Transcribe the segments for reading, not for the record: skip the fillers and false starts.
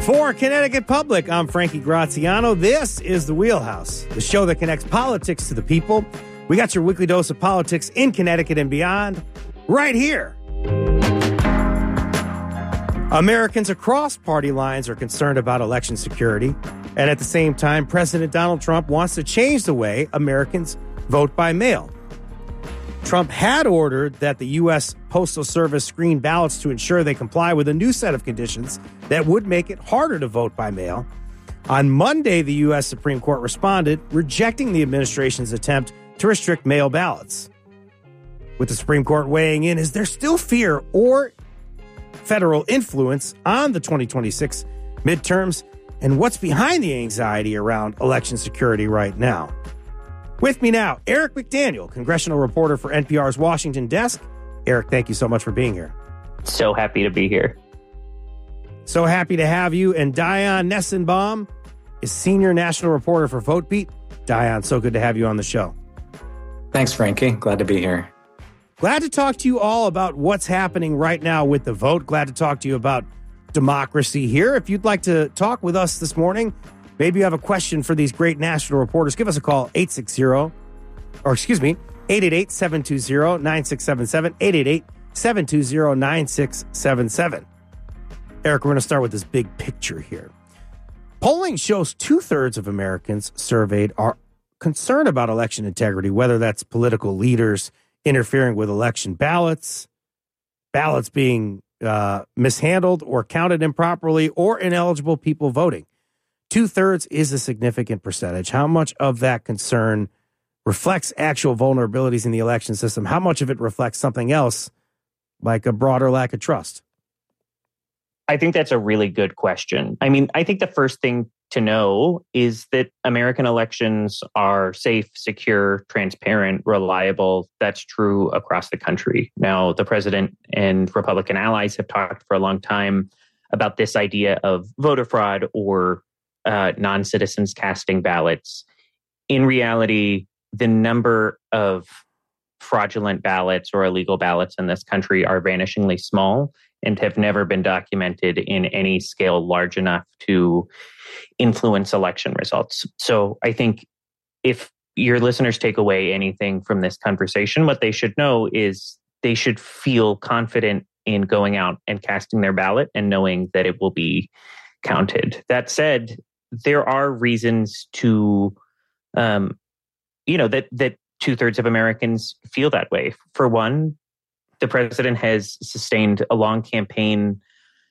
For Connecticut Public, I'm Frankie Graziano. This is The Wheelhouse, the show that connects politics to the people. We got your weekly dose of politics in Connecticut and beyond right here. Americans across party lines are concerned about election security. And at the same time, President Donald Trump wants to change the way Americans vote by mail. Trump had ordered that the U.S. Postal Service screen ballots to ensure they comply with a new set of conditions that would make it harder to vote by mail. On Monday, the U.S. Supreme Court responded, rejecting the administration's attempt to restrict mail ballots. With the Supreme Court weighing in, is there still fear or federal influence on the 2026 midterms? And what's behind the anxiety around election security right now? With me now, Eric McDaniel, congressional reporter for NPR's Washington desk. Eric, thank you so much for being here. So happy to be here. So happy to have you. And Diane Nessenbaum is senior national reporter for VoteBeat. Diane, so good to have you on the show. Thanks, Frankie. Glad to be here. Glad to talk to you all about what's happening right now with the vote. Glad to talk to you about democracy here. If you'd like to talk with us this morning, maybe you have a question for these great national reporters, give us a call, 888-720-9677, 888-720-9677. Eric, we're going to start with this big picture here. Polling shows 2/3 of Americans surveyed are concerned about election integrity, whether that's political leaders interfering with election ballots being mishandled or counted improperly, or ineligible people voting. 2/3 is a significant percentage. How much of that concern reflects actual vulnerabilities in the election system? How much of it reflects something else, like a broader lack of trust? I think that's a really good question. I mean, I think the first thing to know is that American elections are safe, secure, transparent, reliable. That's true across the country. Now, the president and Republican allies have talked for a long time about this idea of voter fraud or non-citizens casting ballots. In reality, the number of fraudulent ballots or illegal ballots in this country are vanishingly small and have never been documented in any scale large enough to influence election results. So I think if your listeners take away anything from this conversation, what they should know is they should feel confident in going out and casting their ballot and knowing that it will be counted. That said, there are reasons to, that 2/3 of Americans feel that way. For one, the president has sustained a long campaign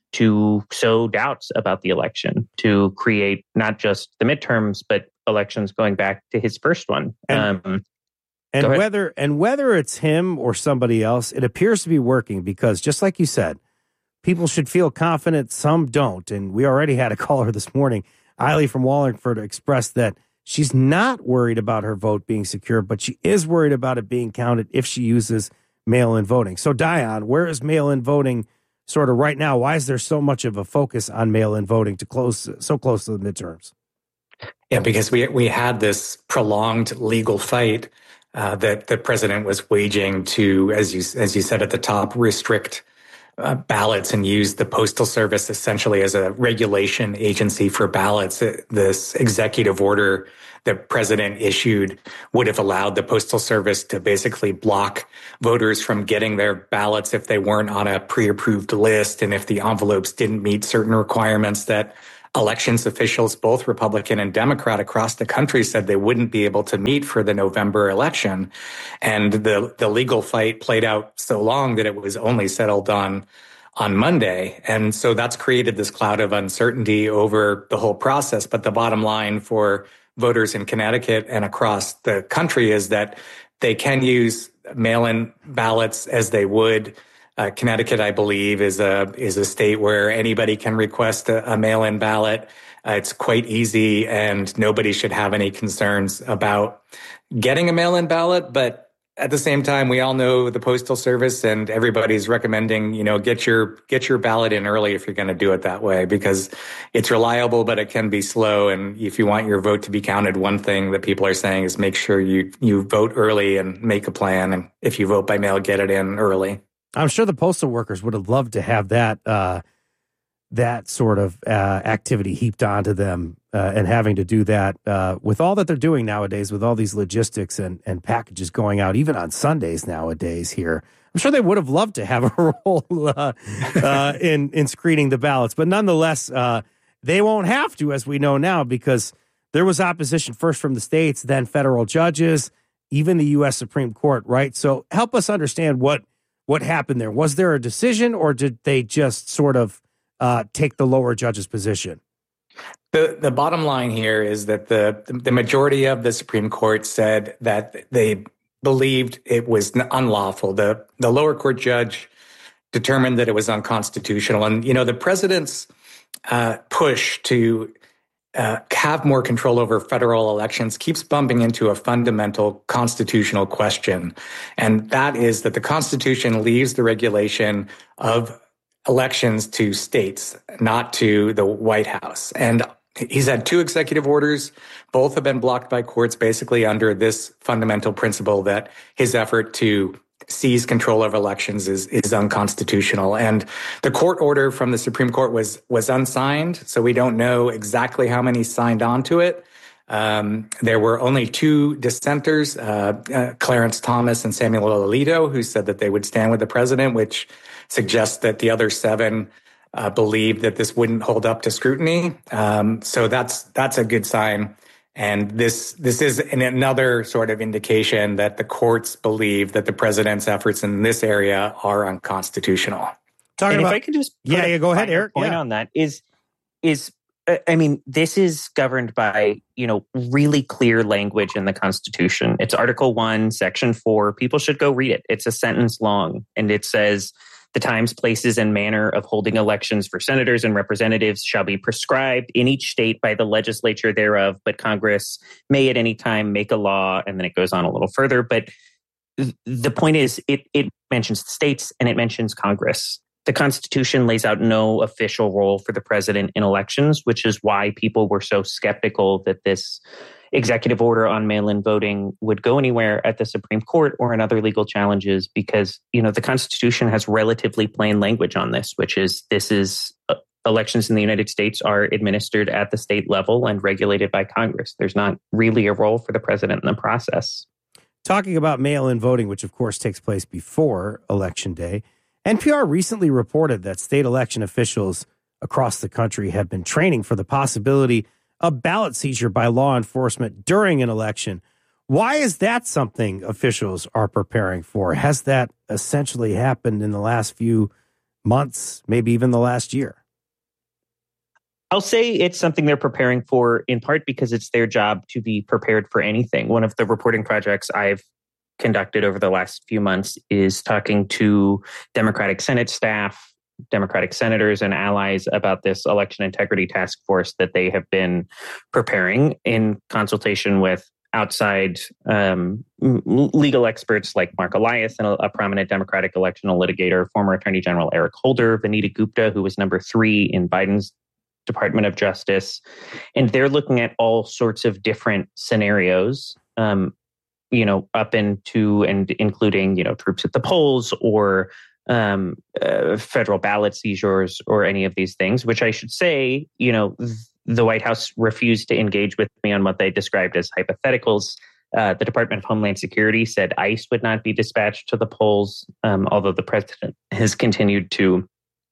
to sow doubts about the election, to create not just the midterms, but elections going back to his first one. And whether it's him or somebody else, it appears to be working because, just like you said, people should feel confident. Some don't. And we already had a caller this morning, Eiley from Wallingford, expressed that she's not worried about her vote being secure, but she is worried about it being counted if she uses mail-in voting. So, Diane, where is mail-in voting sort of right now? Why is there so much of a focus on mail-in voting so close to the midterms? Yeah, because we had this prolonged legal fight that the president was waging to, as you said at the top, restrict ballots and use the Postal Service essentially as a regulation agency for ballots. This executive order the president issued would have allowed the Postal Service to basically block voters from getting their ballots if they weren't on a pre-approved list and if the envelopes didn't meet certain requirements that elections officials, both Republican and Democrat across the country, said they wouldn't be able to meet for the November election. And the legal fight played out so long that it was only settled on Monday. And so that's created this cloud of uncertainty over the whole process. But the bottom line for voters in Connecticut and across the country is that they can use mail-in ballots as they would. Connecticut, I believe, is a state where anybody can request a mail-in ballot. It's quite easy, and nobody should have any concerns about getting a mail-in ballot. But at the same time, we all know the Postal Service, and everybody's recommending, get your ballot in early if you're going to do it that way, because it's reliable, but it can be slow. And if you want your vote to be counted, one thing that people are saying is make sure you vote early and make a plan. And if you vote by mail, get it in early. I'm sure the postal workers would have loved to have that that sort of activity heaped onto them and having to do that with all that they're doing nowadays, with all these logistics and packages going out, even on Sundays nowadays here. I'm sure they would have loved to have a role in screening the ballots, but nonetheless, they won't have to, as we know now, because there was opposition first from the states, then federal judges, even the U.S. Supreme Court, right? So help us understand what happened there. Was there a decision, or did they just sort of take the lower judge's position? The bottom line here is that the majority of the Supreme Court said that they believed it was unlawful. The lower court judge determined that it was unconstitutional. And, the president's push to have more control over federal elections keeps bumping into a fundamental constitutional question. And that is that the Constitution leaves the regulation of elections to states, not to the White House. And he's had 2 executive orders. Both have been blocked by courts, basically under this fundamental principle that his effort to seize control of elections is unconstitutional. And the court order from the Supreme Court was unsigned, so we don't know exactly how many signed on to it. There were only 2 dissenters, Clarence Thomas and Samuel Alito, who said that they would stand with the president, which suggests that the other 7 believed that this wouldn't hold up to scrutiny. So that's a good sign. And this is another sort of indication that the courts believe that the president's efforts in this area are unconstitutional. If I could just go ahead, Eric. Point on that is I mean, this is governed by, really clear language in the Constitution. It's Article 1, Section 4. People should go read it. It's a sentence long, and it says, the times, places, and manner of holding elections for senators and representatives shall be prescribed in each state by the legislature thereof, but Congress may at any time make a law, and then it goes on a little further. But the point is, it mentions the states and it mentions Congress. The Constitution lays out no official role for the president in elections, which is why people were so skeptical that this executive order on mail-in voting would go anywhere at the Supreme Court or in other legal challenges, because, the Constitution has relatively plain language on this is elections in the United States are administered at the state level and regulated by Congress. There's not really a role for the president in the process. Talking about mail-in voting, which of course takes place before Election Day, NPR recently reported that state election officials across the country have been training for the possibility of ballot seizure by law enforcement during an election. Why is that something officials are preparing for? Has that essentially happened in the last few months, maybe even the last year? I'll say it's something they're preparing for in part because it's their job to be prepared for anything. One of the reporting projects I've conducted over the last few months is talking to Democratic Senate staff, Democratic senators and allies about this election integrity task force that they have been preparing in consultation with outside legal experts like Mark Elias and a prominent Democratic electional litigator, former Attorney General Eric Holder, Vanita Gupta, who was number 3 in Biden's Department of Justice. And they're looking at all sorts of different scenarios, up into and including, troops at the polls or federal ballot seizures or any of these things, which I should say, the White House refused to engage with me on what they described as hypotheticals. The Department of Homeland Security said ICE would not be dispatched to the polls, although the president has continued to,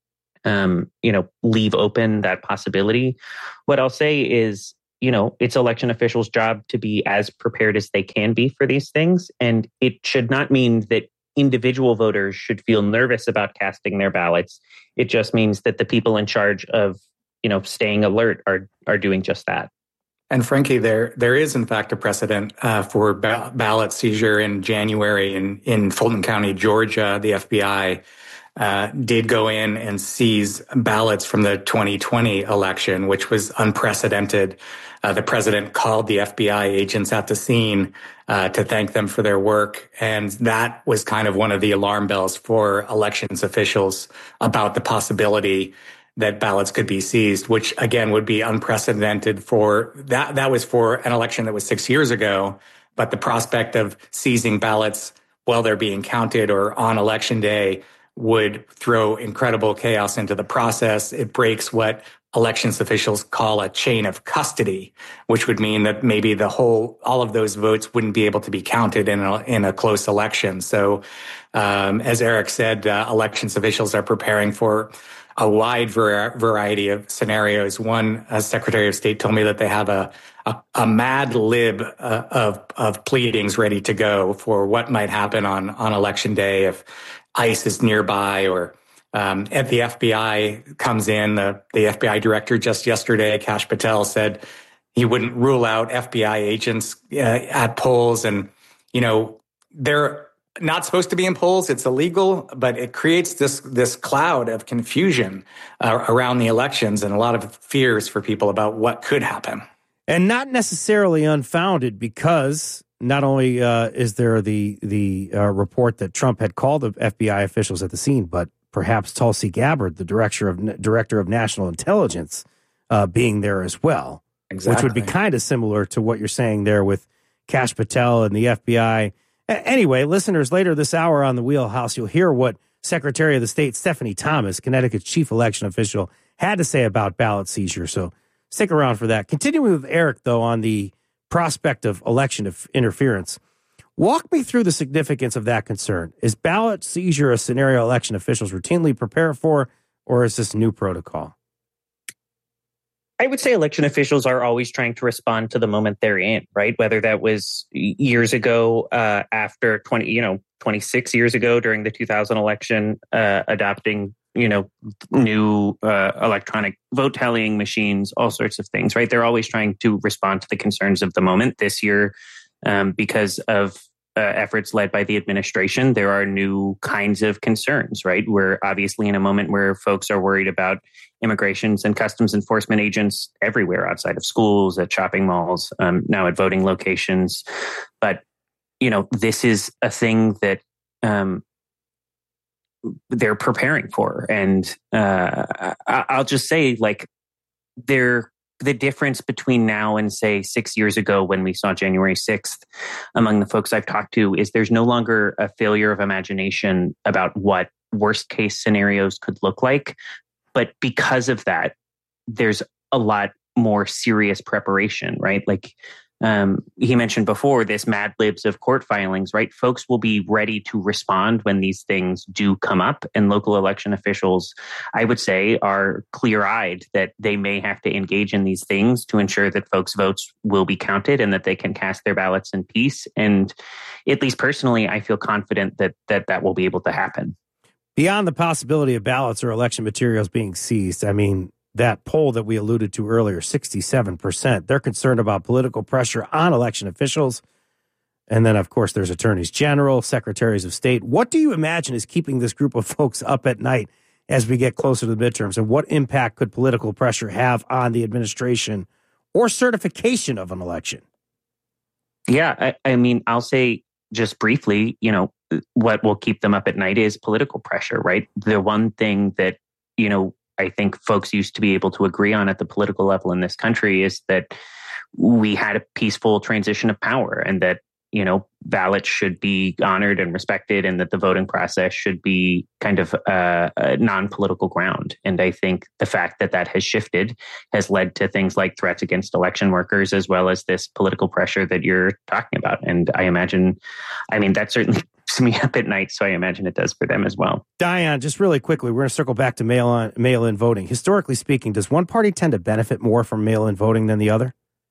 leave open that possibility. What I'll say is, it's election officials' job to be as prepared as they can be for these things. And it should not mean that individual voters should feel nervous about casting their ballots. It just means that the people in charge of, staying alert are doing just that. And Frankie, there is in fact a precedent for ballot seizure in January in Fulton County, Georgia. The FBI did go in and seize ballots from the 2020 election, which was unprecedented. The president called the FBI agents at the scene to thank them for their work. And that was kind of one of the alarm bells for elections officials about the possibility that ballots could be seized, which again would be unprecedented for that. That was for an election that was 6 years ago. But the prospect of seizing ballots while they're being counted or on election day would throw incredible chaos into the process. It breaks what elections officials call a chain of custody, which would mean that maybe all of those votes wouldn't be able to be counted in a close election. So, as Eric said, elections officials are preparing for a wide variety of scenarios. One Secretary of State told me that they have a mad lib of pleadings ready to go for what might happen on election day if ICE is nearby, or if the FBI comes in. The FBI director just yesterday, Kash Patel, said he wouldn't rule out FBI agents at polls. And, they're not supposed to be in polls. It's illegal, but it creates this cloud of confusion around the elections and a lot of fears for people about what could happen. And not necessarily unfounded, because not only is there the report that Trump had called the FBI officials at the scene, but perhaps Tulsi Gabbard, the director of national intelligence, being there as well. Exactly. Which would be kind of similar to what you're saying there with Kash Patel and the FBI. Anyway, listeners, later this hour on The Wheelhouse, you'll hear what Secretary of the State Stephanie Thomas, Connecticut's chief election official, had to say about ballot seizure. So stick around for that. Continuing with Eric, though, on the prospect of election interference, walk me through the significance of that concern. Is ballot seizure a scenario election officials routinely prepare for, or is this new protocol? I would say election officials are always trying to respond to the moment they're in, right? Whether that was years ago, after 26 years ago during the 2000 election, adopting, new electronic vote tallying machines, all sorts of things, right? They're always trying to respond to the concerns of the moment. This year, because of efforts led by the administration, there are new kinds of concerns, right? We're obviously in a moment where folks are worried about immigrations and customs enforcement agents everywhere, outside of schools, at shopping malls, now at voting locations. But, this is a thing that they're preparing for. And I'll just say, the difference between now and, say, 6 years ago when we saw January 6th among the folks I've talked to is there's no longer a failure of imagination about what worst case scenarios could look like. But because of that, there's a lot more serious preparation, right? He mentioned before, this Mad Libs of court filings, right? Folks will be ready to respond when these things do come up. And local election officials, I would say, are clear-eyed that they may have to engage in these things to ensure that folks' votes will be counted and that they can cast their ballots in peace. And at least personally, I feel confident that will be able to happen. Beyond the possibility of ballots or election materials being seized, that poll that we alluded to earlier, 67%, they're concerned about political pressure on election officials. And then, of course, there's attorneys general, secretaries of state. What do you imagine is keeping this group of folks up at night as we get closer to the midterms? And what impact could political pressure have on the administration or certification of an election? Yeah, I'll say just briefly, what will keep them up at night is political pressure, right? The one thing that, I think folks used to be able to agree on at the political level in this country is that we had a peaceful transition of power, and that, ballots should be honored and respected, and that the voting process should be kind of a non-political ground. And I think the fact that has shifted has led to things like threats against election workers, as well as this political pressure that you're talking about. And that certainly keeps me up at night, so I imagine it does for them as well. Diane, just really quickly, we're going to circle back to mail-in voting. Historically speaking, does one party tend to benefit more from mail-in voting than the other?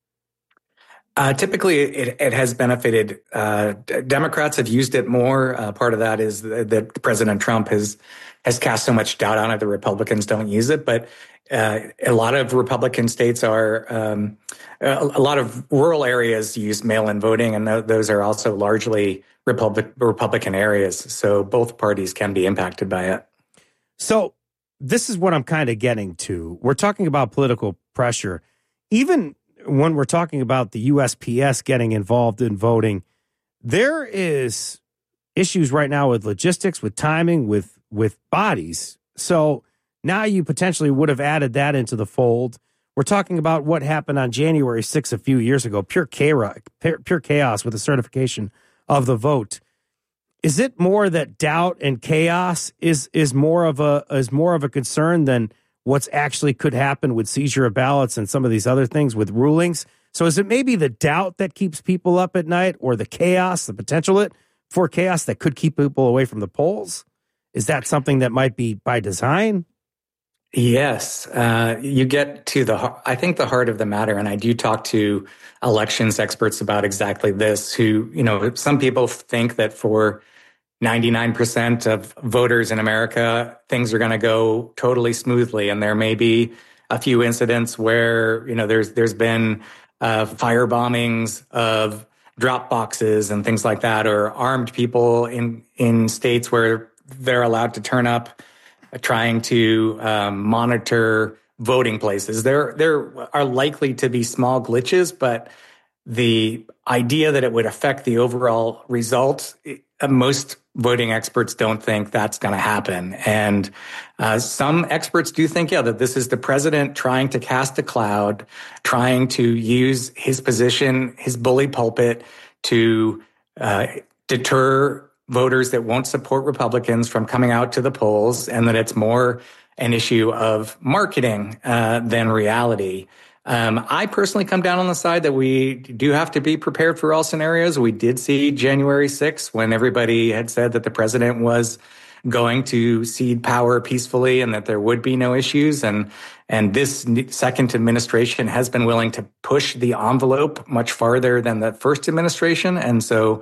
Typically, it has benefited. Democrats have used it more. Part of that is that President Trump has cast so much doubt on it. The Republicans don't use it, but a lot of Republican states are, a lot of rural areas use mail-in voting, and those are also largely Republican areas. So both parties can be impacted by it. So this is what I'm kind of getting to. We're talking about political pressure. Even when we're talking about the USPS getting involved in voting, there is issues right now with logistics, with timing, with bodies. So now you potentially would have added that into the fold. We're talking about what happened on January 6th a few years ago, pure chaos with the certification of the vote. Is it more that doubt and chaos is more of a concern than what's actually could happen with seizure of ballots and some of these other things with rulings? So is it maybe the doubt that keeps people up at night, or the chaos, the potential for chaos that could keep people away from the polls? Is that something that might be by design? Yes, you get to I think the heart of the matter, and I do talk to elections experts about exactly this, who, some people think that for 99% of voters in America, things are going to go totally smoothly. And there may be a few incidents where, there's been fire bombings of drop boxes and things like that, or armed people in states where they're allowed to turn up trying to monitor voting places. There are likely to be small glitches, but the idea that it would affect the overall result, most voting experts don't think that's going to happen. And some experts do think, that this is the president trying to cast a cloud, trying to use his position, his bully pulpit, to deter voters that won't support Republicans from coming out to the polls, and that it's more an issue of marketing than reality. I personally come down on the side that we do have to be prepared for all scenarios. We did see January 6th when everybody had said that the president was going to cede power peacefully and that there would be no issues. And this second administration has been willing to push the envelope much farther than the first administration. And so,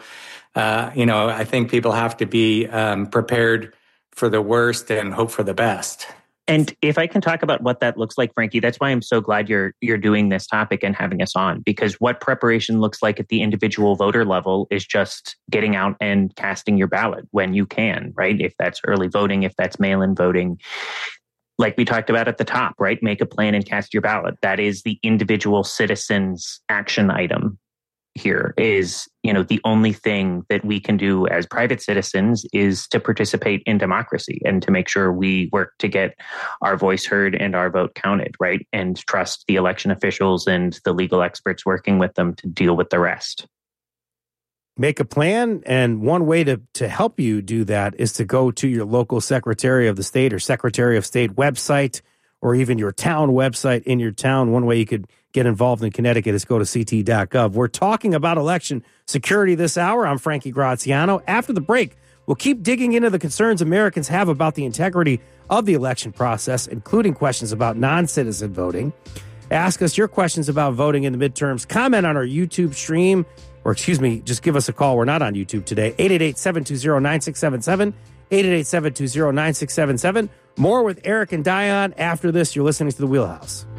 I think people have to be prepared for the worst and hope for the best. And if I can talk about what that looks like, Frankie, that's why I'm so glad you're doing this topic and having us on, because what preparation looks like at the individual voter level is just getting out and casting your ballot when you can, right? If that's early voting, if that's mail-in voting, like we talked about at the top, right? Make a plan and cast your ballot. That is the individual citizen's action item here. Is, the only thing that we can do as private citizens is to participate in democracy and to make sure we work to get our voice heard and our vote counted, right? And trust the election officials and the legal experts working with them to deal with the rest. Make a plan, and one way to help you do that is to go to your local Secretary of the State or Secretary of State website, or even your town website in your town. One way you could get involved in Connecticut is go to ct.gov. We're talking about election security this hour. I'm Frankie Graziano. After the break, we'll keep digging into the concerns Americans have about the integrity of the election process, including questions about non-citizen voting. Ask us your questions about voting in the midterms. Comment on our YouTube stream, or just give us a call. We're not on YouTube today. 888-720-9677. 888-720-9677. More with Eric and Dion after this. You're listening to The Wheelhouse.